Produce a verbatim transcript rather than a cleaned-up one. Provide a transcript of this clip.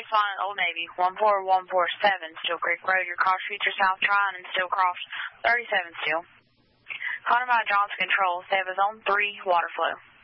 base line at Old Navy, one four one four seven, Steel Creek Road. Your cross future south trying and still cross thirty-seven still. Connor by Johnson Control, Save a zone three, water flow.